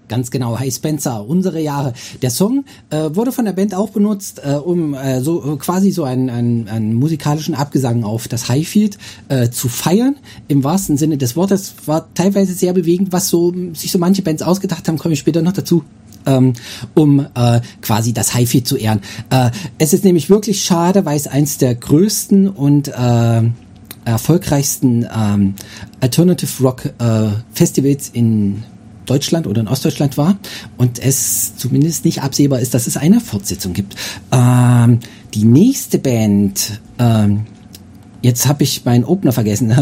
Ganz genau, Hi Spencer, unsere Jahre. Der Song wurde von der Band auch benutzt, um so quasi so einen musikalischen Abgesang auf das Highfield zu feiern, im wahrsten Sinne des Wortes. War teilweise sehr bewegend, was so sich so manche Bands ausgedacht haben, komme ich später noch dazu. Um quasi das Highfield zu ehren. Es ist nämlich wirklich schade, weil es eins der größten und erfolgreichsten Alternative Rock Festivals in Deutschland oder in Ostdeutschland war und es zumindest nicht absehbar ist, dass es eine Fortsetzung gibt. Die nächste Band, jetzt habe ich meinen Opener vergessen,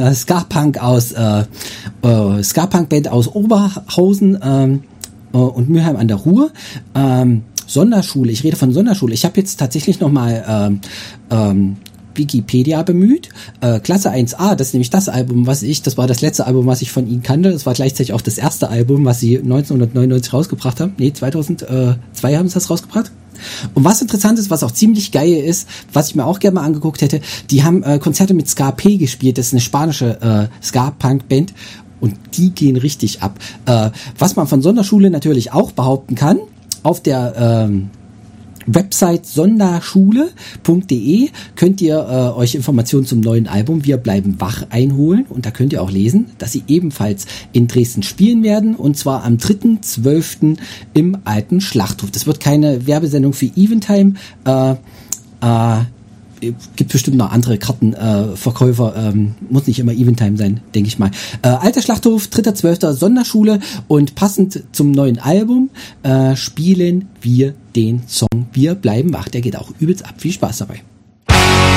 Ska-Punk-Band aus Oberhausen und Mülheim an der Ruhr. Sonderschule, ich rede von Sonderschule. Ich habe jetzt tatsächlich nochmal Wikipedia bemüht. Klasse 1a, das ist nämlich das Album, das war das letzte Album, was ich von ihnen kannte. Das war gleichzeitig auch das erste Album, was sie 1999 rausgebracht haben. Nee, 2002 haben sie das rausgebracht. Und was interessant ist, was auch ziemlich geil ist, was ich mir auch gerne mal angeguckt hätte, die haben Konzerte mit Ska P gespielt. Das ist eine spanische Ska-Punk-Band und die gehen richtig ab. Was man von Sonderschule natürlich auch behaupten kann, auf der Website sonderschule.de könnt ihr euch Informationen zum neuen Album Wir bleiben wach einholen und da könnt ihr auch lesen, dass sie ebenfalls in Dresden spielen werden und zwar am 3.12. im Alten Schlachthof. Das wird keine Werbesendung für Eventime, gibt bestimmt noch andere Kartenverkäufer, muss nicht immer Eventime sein, denke ich mal. Alter Schlachthof, 3.12. Sonderschule und passend zum neuen Album spielen wir den Song Wir bleiben wach. Der geht auch übelst ab. Viel Spaß dabei.